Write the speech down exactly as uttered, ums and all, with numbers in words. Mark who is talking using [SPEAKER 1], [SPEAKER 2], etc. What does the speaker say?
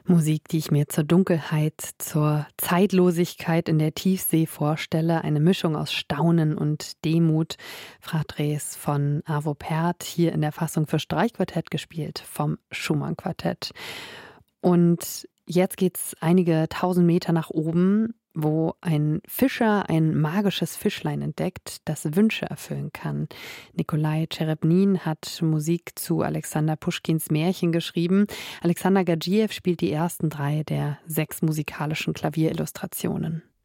[SPEAKER 1] Musik, die ich mir zur Dunkelheit, zur Zeitlosigkeit in der Tiefsee vorstelle. Eine Mischung aus Staunen und Demut. Fratres von Arvo Pärt, hier in der Fassung für Streichquartett gespielt vom Schumann-Quartett. Und jetzt geht's einige tausend Meter nach oben, wo ein Fischer ein magisches Fischlein entdeckt, das Wünsche erfüllen kann. Nikolai Tscherebnin hat Musik zu Alexander Puschkins Märchen geschrieben. Alexander Gadzhiev spielt die ersten drei der sechs musikalischen Klavierillustrationen.